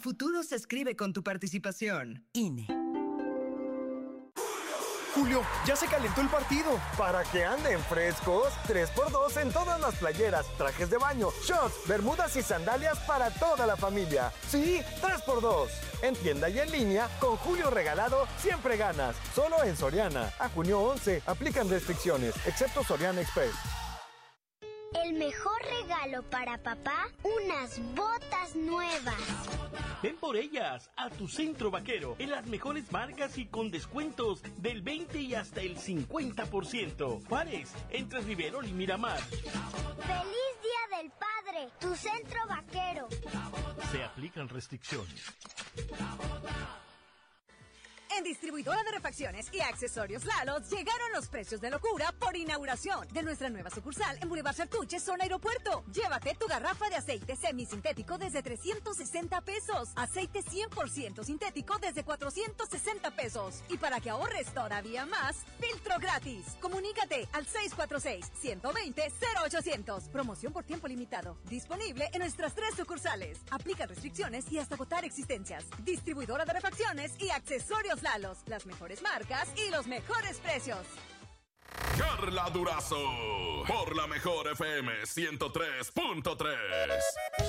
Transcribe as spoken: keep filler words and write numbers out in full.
futuro se escribe con tu participación. I N E. Julio, ya se calentó el partido. Para que anden frescos, tres por dos en todas las playeras, trajes de baño, shorts, bermudas y sandalias para toda la familia. Sí, tres por dos. En tienda y en línea, con Julio regalado, siempre ganas. Solo en Soriana. A junio once, aplican restricciones, excepto Soriana Express. El mejor regalo para papá, unas botas nuevas. Ven por ellas a tu Centro Vaquero, en las mejores marcas y con descuentos del veinte y hasta el cincuenta por ciento. Juárez, entre Rivero y Miramar. ¡Feliz Día del Padre! Tu Centro Vaquero. Se aplican restricciones. En Distribuidora de Refacciones y Accesorios Lalos llegaron los precios de locura por inauguración de nuestra nueva sucursal en Boulevard Sartuche, zona aeropuerto. Llévate tu garrafa de aceite semisintético desde trescientos sesenta pesos, aceite cien por ciento sintético desde cuatrocientos sesenta pesos. Y para que ahorres todavía más, filtro gratis. Comunícate al seis cuatro seis, uno dos cero, cero ochocientos. Promoción por tiempo limitado. Disponible en nuestras tres sucursales. Aplica restricciones y hasta agotar existencias. Distribuidora de Refacciones y Accesorios Lalos, las mejores marcas y los mejores precios. Carla Durazo, por la mejor F M ciento tres punto tres.